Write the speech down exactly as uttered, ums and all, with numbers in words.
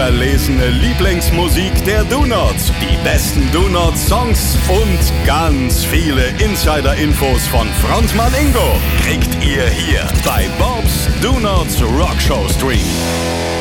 unverlesene Lieblingsmusik der Donuts, die besten Donut-Songs und ganz viele Insider-Infos von Frontmann Ingo kriegt ihr hier bei Bob's Donuts Rockshow Stream.